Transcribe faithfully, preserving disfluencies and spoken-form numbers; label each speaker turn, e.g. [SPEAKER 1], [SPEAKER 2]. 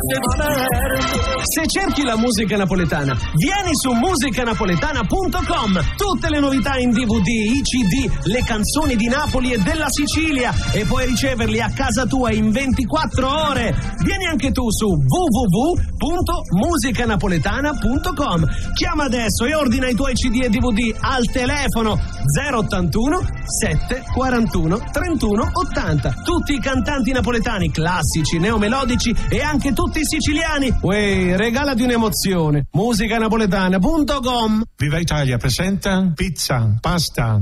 [SPEAKER 1] Se cerchi la musica napoletana, vieni su musica napoletana punto com. Tutte le novità in D V D, i C D, le canzoni di Napoli e della Sicilia, e puoi riceverli a casa tua in ventiquattro ore. Vieni anche tu su w w w punto musica napoletana punto com. Chiama adesso e ordina i tuoi C D e D V D al telefono zero ottantuno sette quarantuno trentuno ottanta. Tutti i cantanti napoletani, classici, neomelodici e anche tutti i siciliani. Uè, regalati un'emozione. musica napoletana punto com.
[SPEAKER 2] Viva Italia presenta pizza, pasta,